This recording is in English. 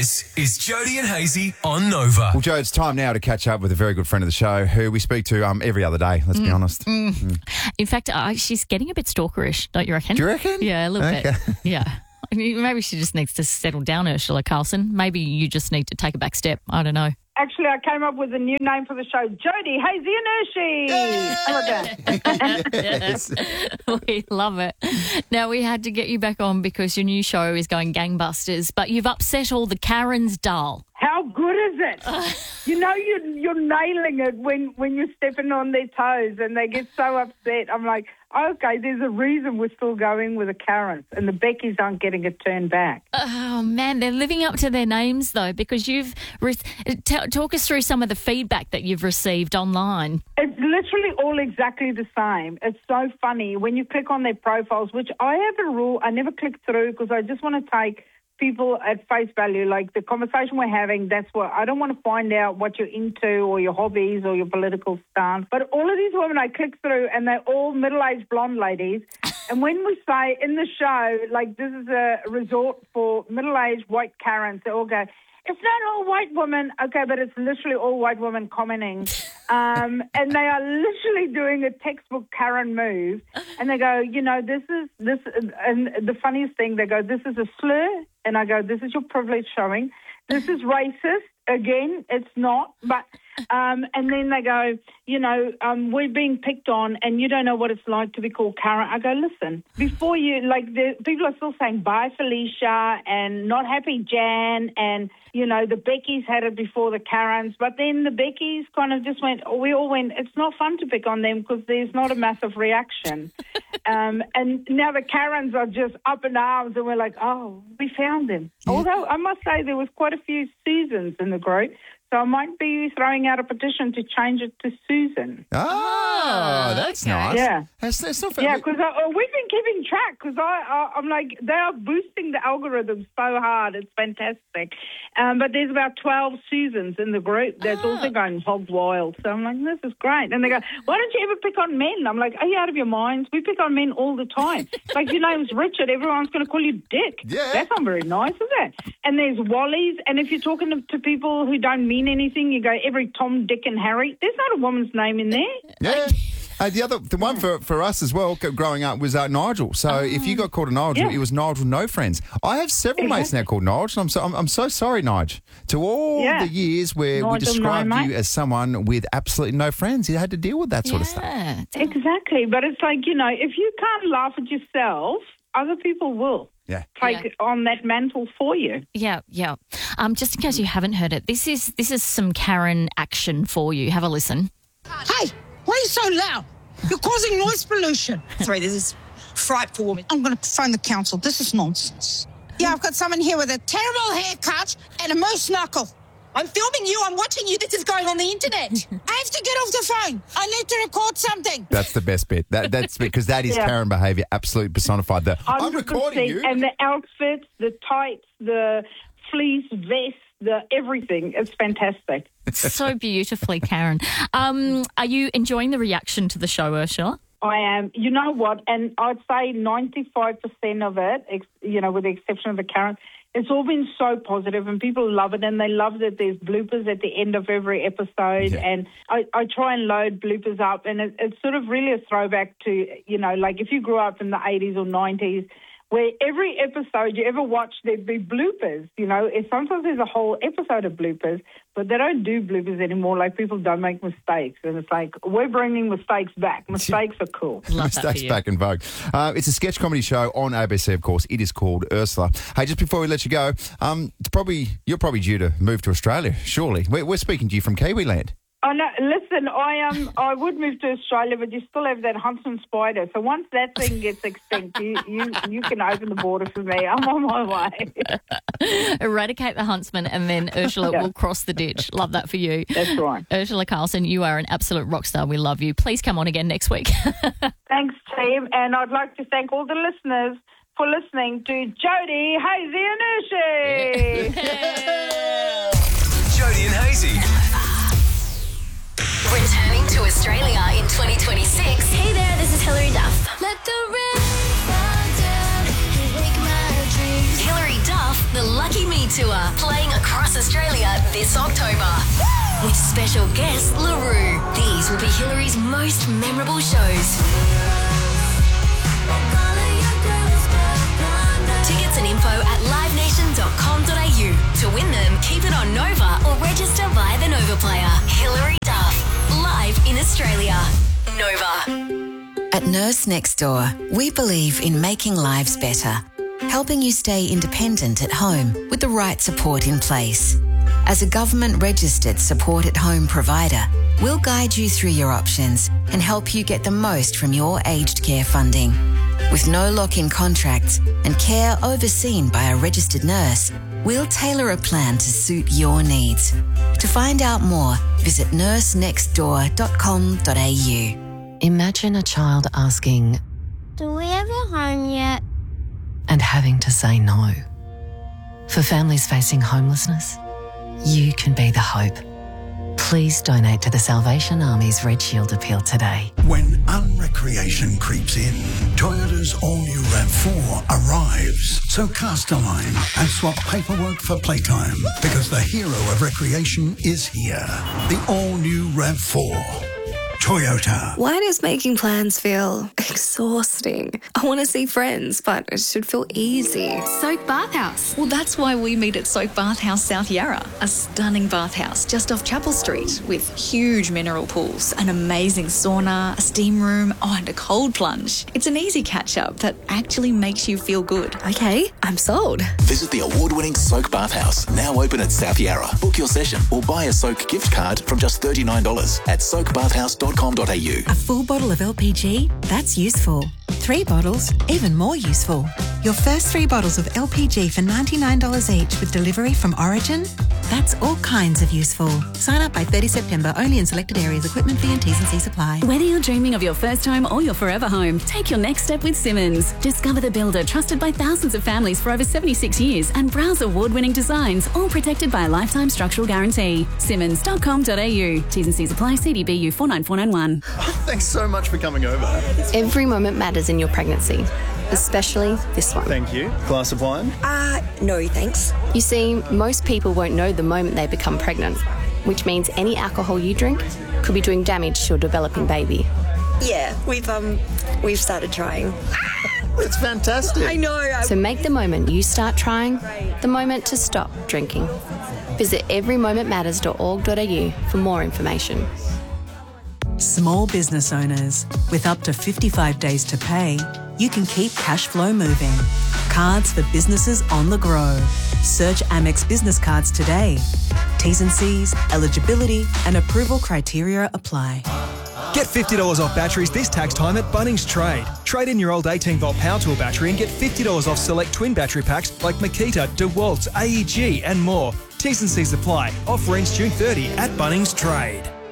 This is Jody and Hazy on Nova. Well, Joe, it's time now to catch up with a very good friend of the show who we speak to every other day, let's be honest. In fact, she's getting a bit stalkerish, don't you reckon? Do you reckon? Yeah, a little Okay. bit. Yeah. I mean, maybe she just needs to settle down, Ursula Carlson. Maybe you just need to take a back step. I don't know. Actually, I came up with a new name for the show, Jody, Hazy and Urshi. How about that? Yes. We love it. Now, we had to get you back on because your new show is going gangbusters, but you've upset all the Karens, doll. How good is it? You know you're nailing it when you're stepping on their toes and they get so upset. I'm like, okay, there's a reason we're still going with the Karens and the Beckys aren't getting a turn back. Oh, man, they're living up to their names, though, because you've... talk us through some of the feedback that you've received online. It's literally all exactly the same. It's so funny. When you click on their profiles, which I have a rule, I never click through because I just want to take people at face value, like the conversation we're having, that's what I don't want to find out what you're into or your hobbies or your political stance. But all of these women I click through and they're all middle-aged blonde ladies. And when we say in the show, like this is a resort for middle-aged white Karens, they all go, it's not all white women. Okay, but it's literally all white women commenting. And they are literally doing a textbook Karen move. And they go, you know, this. And the funniest thing, they go, this is a slur. And I go, this is your privilege showing. This is racist. Again, it's not. But and then they go, you know, we're being picked on and you don't know what it's like to be called Karen. I go, listen, before you, like, the people are still saying bye Felicia and not happy Jan and, you know, the Beckys had it before the Karens. But then the Beckys kind of just went, we all went, it's not fun to pick on them because there's not a massive reaction. And now the Karens are just up in arms and we're like, oh, we found them. Although I must say there was quite a few Susans in the group. So I might be throwing out a petition to change it to Susan. Oh, that's nice. Yeah. That's not fair. Yeah, because we've been keeping track because I'm like, they are boosting the algorithm so hard. It's fantastic. But there's about 12 Susans in the group that's also going hog wild. So I'm like, this is great. And they go, why don't you ever pick on men? I'm like, are you out of your minds? We pick on men all the time. Like, your name's Richard, everyone's going to call you Dick. Yeah. That's not very nice, is it? And there's Wallies. And if you're talking to people who don't mean anything, you go every Tom, Dick and Harry. There's not a woman's name in there. Yeah. The one for us as well, growing up, was Nigel. So if you got called a Nigel, it was Nigel no friends. I have several mates now called Nigel. I'm so sorry, Nige, to all the years where Nigel, we described no, you mate. as someone with absolutely no friends. You had to deal with that sort of stuff. Exactly. But it's like, you know, if you can't laugh at yourself, other people will. Yeah. Take on that mantle for you. Yeah. Just in case you haven't heard it, this is some Karen action for you. Have a listen. Hey, why are you so loud? You're causing noise pollution. Sorry, this is frightful woman. I'm going to phone the council. This is nonsense. Yeah, I've got someone here with a terrible haircut and a moose knuckle. I'm filming you. I'm watching you. This is going on the internet. I have to get off the phone. I need to record something. That's the best bit. That's because that is Karen behaviour, absolutely personified. I'm recording you. And the outfits, the tights, the fleece vest, the everything. It's fantastic. So beautifully, Karen. Are you enjoying the reaction to the show, Ursula? I am. You know what? And I'd say 95% of it, you know, with the exception of the Karen, it's all been so positive and people love it, and they love that there's bloopers at the end of every episode. Yeah. And I try and load bloopers up, and it's sort of really a throwback to, you know, like if you grew up in the 80s or 90s, where every episode you ever watch, there'd be bloopers, you know. Sometimes there's a whole episode of bloopers, but they don't do bloopers anymore. Like, people don't make mistakes. And it's like, we're bringing mistakes back. Mistakes are cool. Mistakes back in vogue. It's a sketch comedy show on ABC, of course. It is called Ursula. Hey, just before we let you go, you're probably due to move to Australia, surely. We're speaking to you from Kiwiland. Oh, no, listen, I would move to Australia, but you still have that huntsman spider. So once that thing gets extinct, you can open the border for me. I'm on my way. Eradicate the huntsman and then Ursula will cross the ditch. Love that for you. That's right. Ursula Carlson, you are an absolute rock star. We love you. Please come on again next week. Thanks, team. And I'd like to thank all the listeners for listening to Jody, Hazy and Urshi. Jody and Hazy. Returning to Australia in 2026. Hey there, this is Hilary Duff. Let the rain fall down and wake my dreams. Hilary Duff, the Lucky Me Tour, playing across Australia this October. With special guest LaRue. These will be Hillary's most memorable shows. Tickets and info at livenation.com.au. To win them, keep it on Nova or register via the Nova player. Hillary Duff, live in Australia. Nova. At Nurse Next Door, we believe in making lives better, helping you stay independent at home with the right support in place. As a government-registered support-at-home provider, we'll guide you through your options and help you get the most from your aged care funding. With no lock-in contracts and care overseen by a registered nurse, we'll tailor a plan to suit your needs. To find out more, visit nursenextdoor.com.au. Imagine a child asking, "Do we have a home yet?" and having to say no. For families facing homelessness, you can be the hope. Please donate to the Salvation Army's Red Shield appeal today. When unrecreation creeps in, Toyota's all-new RAV4 arrives. So cast a line and swap paperwork for playtime, because the hero of recreation is here. The all-new RAV4. Toyota. Why does making plans feel exhausting? I want to see friends, but it should feel easy. Soak Bathhouse. Well, that's why we meet at Soak Bathhouse South Yarra, a stunning bathhouse just off Chapel Street with huge mineral pools, an amazing sauna, a steam room, and a cold plunge. It's an easy catch-up that actually makes you feel good. Okay, I'm sold. Visit the award-winning Soak Bathhouse, now open at South Yarra. Book your session or buy a Soak gift card from just $39 at soakbathhouse.com.au. A full bottle of LPG? That's useful. 3 bottles? Even more useful. Your first 3 bottles of LPG for $99 each with delivery from Origin? That's all kinds of useful. Sign up by 30 September, only in selected areas. Equipment fee and T's and C's apply. Whether you're dreaming of your first home or your forever home, take your next step with Simmons. Discover the builder trusted by thousands of families for over 76 years and browse award-winning designs, all protected by a lifetime structural guarantee. Simmons.com.au. T's and C's apply. CDBU 49491. Thanks so much for coming over. Every moment matters in your pregnancy, especially this one. Thank you. Glass of wine? No thanks. You see, most people won't know the moment they become pregnant, which means any alcohol you drink could be doing damage to your developing baby. Yeah, we've started trying. It's fantastic. I know. So make the moment you start trying the moment to stop drinking. Visit everymomentmatters.org.au for more information. Small business owners, with up to 55 days to pay, you can keep cash flow moving. Cards for businesses on the go. Search Amex Business Cards today. T's and C's, eligibility and approval criteria apply. Get $50 off batteries this tax time at Bunnings Trade. Trade in your old 18-volt power tool battery and get $50 off select twin battery packs like Makita, DeWalt's, AEG and more. T's and C's apply. Offer ends June 30 at Bunnings Trade.